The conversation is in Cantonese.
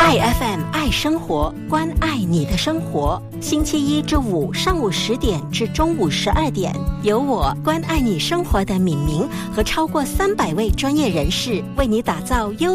爱 FM 爱生活，关爱你的生活。星期一至五上午10点至中午12点，由我关爱你生活的敏明和超过300位专业人士为你打造优